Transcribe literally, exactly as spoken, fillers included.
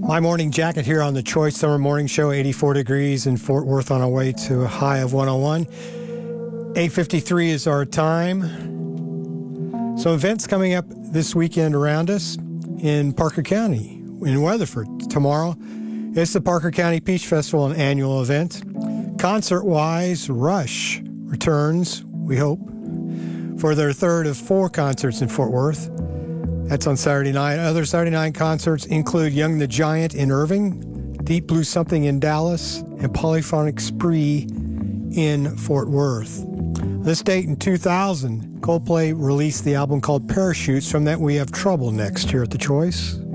My morning jacket here on the Choice Summer Morning Show, eighty-four degrees in Fort Worth on our way to a high of one oh one. eight fifty-three is our time. So events coming up this weekend around us in Parker County, in Weatherford. Tomorrow, it's the Parker County Peach Festival, an annual event. Concert-wise, Rush returns, we hope, for their third of four concerts in Fort Worth. That's on Saturday night. Other Saturday night concerts include Young the Giant in Irving, Deep Blue Something in Dallas, and Polyphonic Spree in Fort Worth. This date in two thousand, Coldplay released the album called Parachutes. From that, we have Trouble next here at The Choice.